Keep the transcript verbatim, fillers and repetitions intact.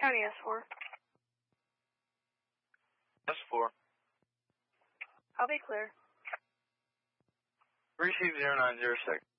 County S four. S four. I'll be clear. Receive zero nine zero six.